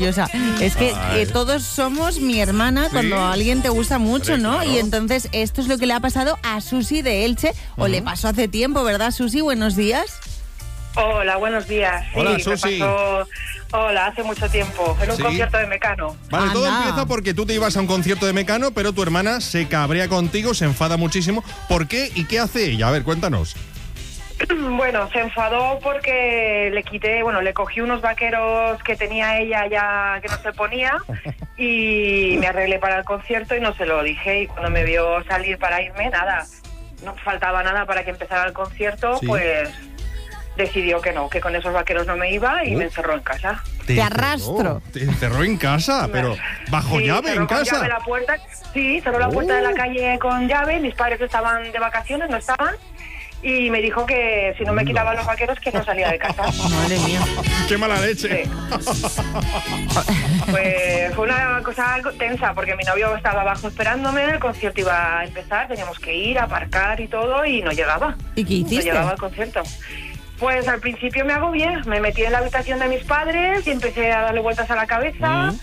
maravillosa. Es que todos somos mi hermana cuando alguien te gusta mucho, ¿no? Claro. Y entonces esto es lo que le ha pasado a Susi de Elche, o le pasó hace tiempo, ¿verdad, Susi? Buenos días. Hola, buenos días. Sí, Hola, me Susi. pasó, hace mucho tiempo, en un Sí. concierto de Mecano. Vale, todo Anda. empieza porque tú te ibas a un concierto de Mecano, pero tu hermana se cabrea contigo, se enfada muchísimo. ¿Por qué y qué hace ella? A ver, cuéntanos. Bueno, se enfadó porque le cogí unos vaqueros que tenía ella ya que no se ponía y me arreglé para el concierto y no se lo dije. Y cuando me vio salir para irme, nada, no faltaba nada para que empezara el concierto, Sí. pues decidió que no, que con esos vaqueros no me iba y me encerró en casa. Te arrastro. Te encerró en casa, pero bajo Sí, llave cerró en con casa. llave la puerta, sí, cerró la puerta de la calle con llave. Mis padres estaban de vacaciones, no estaban, y me dijo que si no me quitaban los vaqueros que no salía de casa. Madre mía. ¡Qué mala leche! Sí. Pues fue una cosa algo tensa porque mi novio estaba abajo esperándome, el concierto iba a empezar, teníamos que ir a aparcar y todo y no llegaba. ¿Y qué No hiciste? llegaba al concierto. Pues al principio me agobié, me metí en la habitación de mis padres y empecé a darle vueltas a la cabeza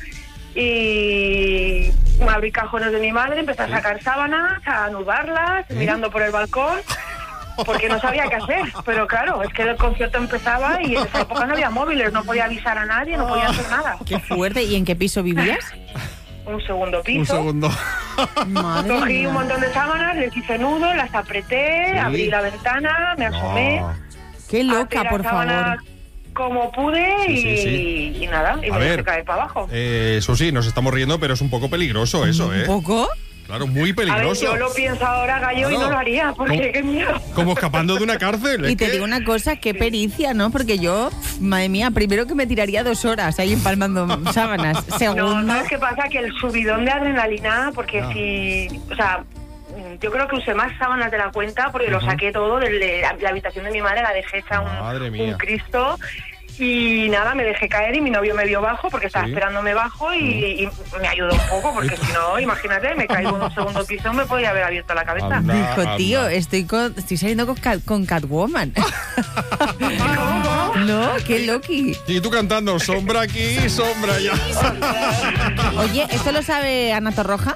y abrí cajones de mi madre, empecé a sacar sábanas, a anudarlas, mirando por el balcón, porque no sabía qué hacer. Pero claro, es que el concierto empezaba y en esa época no había móviles, no podía avisar a nadie, no podía hacer nada. Qué fuerte. ¿Y en qué piso vivías? Un segundo piso. Un segundo. Madre Cogí mía. un montón de sábanas, les hice nudo, las apreté, Sí. abrí la ventana, me asomé. Qué loca, até por la sábana favor. como pude Sí. y nada, y A me ver. dejé caer para abajo. Susi, nos estamos riendo, pero es un poco peligroso eso, ¿eh? ¿Un poco? Claro, muy A ver, peligroso. yo lo pienso ahora, Gallo, y Claro. no lo haría, porque ¿Cómo? qué miedo. Como escapando de una cárcel. Y es te que- digo una cosa, qué pericia, ¿no? Porque yo, madre mía, primero que me tiraría 2 horas ahí empalmando sábanas. No, Segundo, ¿sabes qué pasa? Que el subidón de adrenalina, porque o sea, yo creo que usé más sábanas de la cuenta porque lo saqué todo de la habitación de mi madre, la dejé hecha Madre mía. un Cristo. Y nada, me dejé caer y mi novio me vio bajo porque estaba Sí. esperándome bajo y me ayudó un poco porque si no, imagínate, me caigo en un segundo piso, me podía haber abierto la cabeza. Anda. dijo, tío, anda. estoy saliendo con Catwoman. ¿Cómo? No, qué loqui. Y tú cantando, sombra aquí, sombra allá. Oye, ¿esto lo sabe Ana Torroja?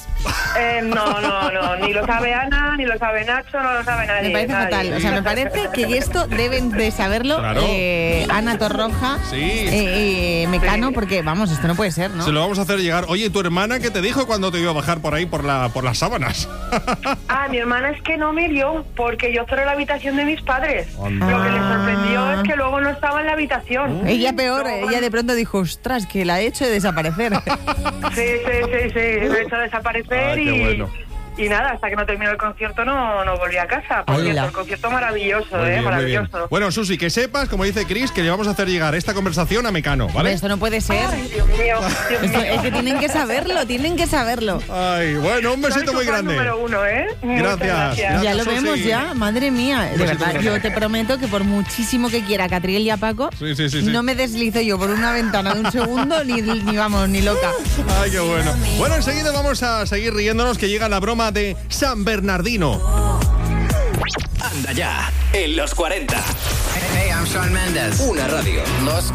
No, ni lo sabe Ana, ni lo sabe Nacho, no lo sabe nadie. Me parece nadie. fatal. O sea, me parece que esto deben de saberlo Claro. Ana Torroja, Sí. Mecano, Sí. porque, vamos, esto no puede ser, ¿no? Se lo vamos a hacer llegar. Oye, ¿tu hermana qué te dijo cuando te iba a bajar por ahí por las sábanas? Mi hermana es que no me vio porque yo cerré la habitación de mis padres. Anda. Lo que le sorprendió es que luego no estaba en la habitación. Ella peor, No, ella de pronto dijo, ostras, que la he hecho de desaparecer. Sí, lo he hecho desaparecer Qué bueno. y nada, hasta que no terminó el concierto no volví a casa. Por Hola. cierto, el concierto maravilloso, Muy bien, muy bien. maravilloso. Bueno, Susi, que sepas, como dice Chris, que le vamos a hacer llegar esta conversación a Mecano, ¿vale? Esto no puede ser. Ay, Dios mío, Dios Esto- mío. es que tienen que saberlo, tienen que saberlo. Ay, bueno, un besito Soy muy tu fan grande. número 1, ¿eh? Muchas Gracias. gracias. Ya lo Susi. vemos ya, madre mía. De besito verdad, muy yo grande. te prometo que por muchísimo que quiera Catriel y a Paco, Sí. no me deslizo yo por una ventana de un segundo ni vamos, ni loca. Ay, qué bueno. Bueno, enseguida vamos a seguir riéndonos que llega la broma de San Bernardino. Anda ya, en los 40. Hey, I'm Shawn Mendes. Una radio. Los